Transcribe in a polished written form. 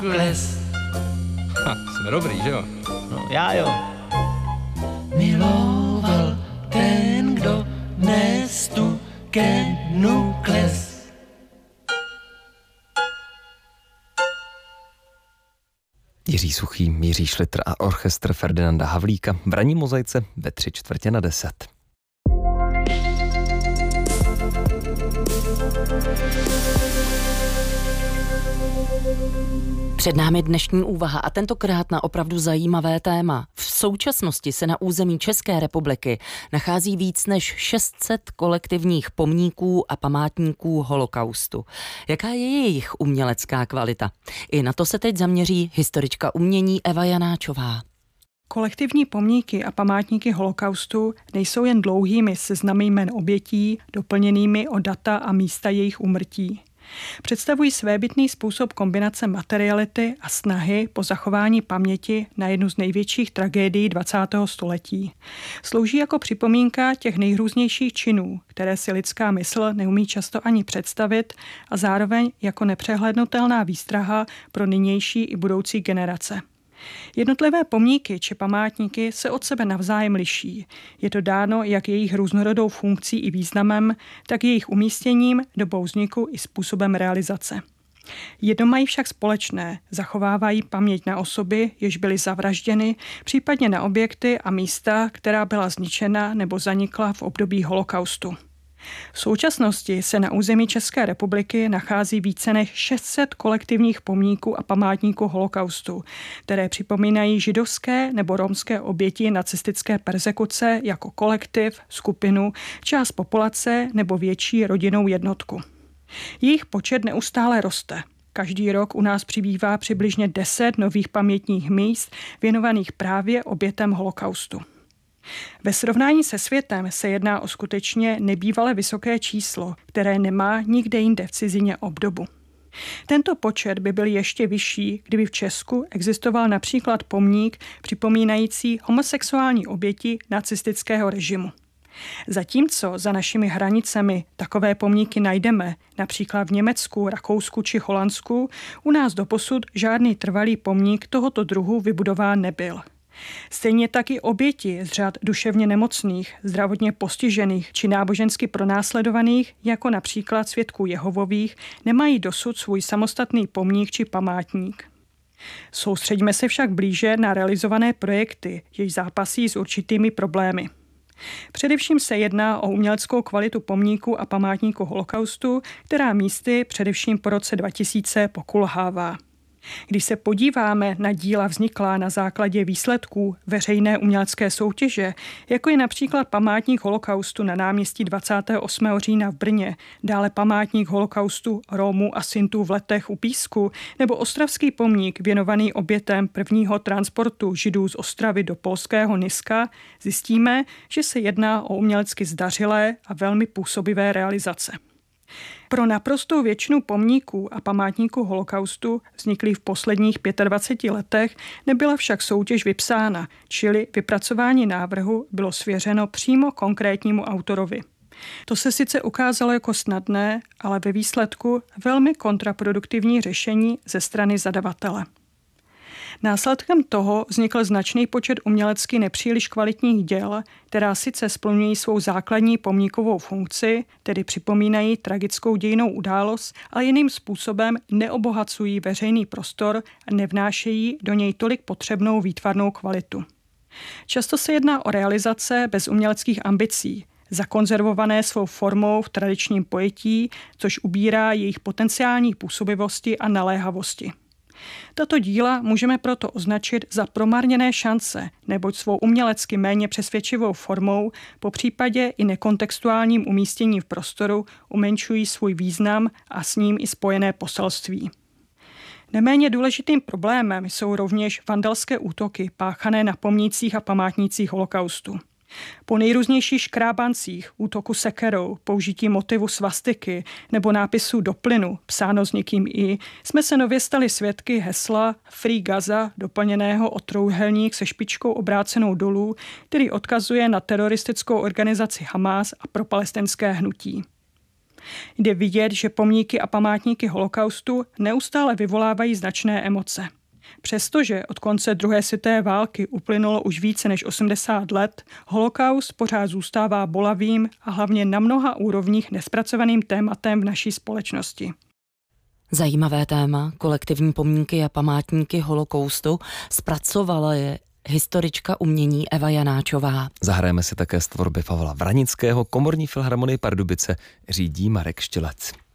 Kles. Jsme dobrý, že jo? No, já jo. Miloval ten, kdo dnes tu ke dnu kles. Jiří Suchý, Jiří Šlitr a orchestr Ferdinanda Havlíka v ranní mozaice ve 9:45. Před námi dnešní úvaha a tentokrát na opravdu zajímavé téma. V současnosti se na území České republiky nachází víc než 600 kolektivních pomníků a památníků holokaustu. Jaká je jejich umělecká kvalita? I na to se teď zaměří historička umění Eva Janáčová. Kolektivní pomníky a památníky holokaustu nejsou jen dlouhými seznamy jmen obětí, doplněnými o data a místa jejich úmrtí. Představují svébytný způsob kombinace materiality a snahy po zachování paměti na jednu z největších tragédií 20. století. Slouží jako připomínka těch nejhrůznějších činů, které si lidská mysl neumí často ani představit, a zároveň jako nepřehlednutelná výstraha pro nynější i budoucí generace. Jednotlivé pomníky či památníky se od sebe navzájem liší. Je to dáno jak jejich různorodou funkcí i významem, tak jejich umístěním, dobou vzniku i způsobem realizace. Jedno mají však společné, zachovávají paměť na osoby, jež byly zavražděny, případně na objekty a místa, která byla zničena nebo zanikla v období holokaustu. V současnosti se na území České republiky nachází více než 600 kolektivních pomníků a památníků holokaustu, které připomínají židovské nebo romské oběti nacistické perzekuce jako kolektiv, skupinu, část populace nebo větší rodinnou jednotku. Jejich počet neustále roste. Každý rok u nás přibývá přibližně 10 nových pamětních míst věnovaných právě obětem holokaustu. Ve srovnání se světem se jedná o skutečně nebývale vysoké číslo, které nemá nikde jinde v cizině obdobu. Tento počet by byl ještě vyšší, kdyby v Česku existoval například pomník připomínající homosexuální oběti nacistického režimu. Zatímco za našimi hranicemi takové pomníky najdeme, například v Německu, Rakousku či Holandsku, u nás doposud žádný trvalý pomník tohoto druhu vybudován nebyl. Stejně tak i oběti z řad duševně nemocných, zdravotně postižených či nábožensky pronásledovaných, jako například svědků Jehovových, nemají dosud svůj samostatný pomník či památník. Soustřeďme se však blíže na realizované projekty, jež zápasí s určitými problémy. Především se jedná o uměleckou kvalitu pomníku a památníku holokaustu, která místy především po roce 2000 pokulhává. Když se podíváme na díla vzniklá na základě výsledků veřejné umělecké soutěže, jako je například památník holokaustu na náměstí 28. října v Brně, dále památník holokaustu Romů a Sintů v Letech u Písku, nebo ostravský pomník věnovaný obětem prvního transportu Židů z Ostravy do polského Nyska, zjistíme, že se jedná o umělecky zdařilé a velmi působivé realizace. Pro naprostou většinu pomníků a památníků holokaustu vzniklých v posledních 25 letech nebyla však soutěž vypsána, čili vypracování návrhu bylo svěřeno přímo konkrétnímu autorovi. To se sice ukázalo jako snadné, ale ve výsledku velmi kontraproduktivní řešení ze strany zadavatele. Následkem toho vznikl značný počet umělecky nepříliš kvalitních děl, která sice splňují svou základní pomníkovou funkci, tedy připomínají tragickou dějinnou událost, ale jiným způsobem neobohacují veřejný prostor a nevnášejí do něj tolik potřebnou výtvarnou kvalitu. Často se jedná o realizace bez uměleckých ambicí, zakonzervované svou formou v tradičním pojetí, což ubírá jejich potenciální působivosti a naléhavosti. Tato díla můžeme proto označit za promarněné šance, neboť svou umělecky méně přesvědčivou formou, popřípadě i nekontextuálním umístěním v prostoru, umenšují svůj význam a s ním i spojené poselství. Neméně důležitým problémem jsou rovněž vandalské útoky páchané na pomnících a památnících holokaustu. Po nejrůznějších škrábancích, útoku sekerou, použití motivu svastiky nebo nápisu do plynu, psáno s někým i, jsme se nově stali svědky hesla Free Gaza, doplněného o trojúhelník se špičkou obrácenou dolů, který odkazuje na teroristickou organizaci Hamás a pro palestinské hnutí. Jde vidět, že pomníky a památníky holokaustu neustále vyvolávají značné emoce. Přestože od konce druhé světové války uplynulo už více než 80 let, holokaust pořád zůstává bolavým a hlavně na mnoha úrovních nespracovaným tématem v naší společnosti. Zajímavé téma, kolektivní pomníky a památníky holokaustu, zpracovala je historička umění Eva Janáčová. Zahrajeme si také z tvorby Pavla Vranického, Komorní filharmonii Pardubice řídí Marek Štělec.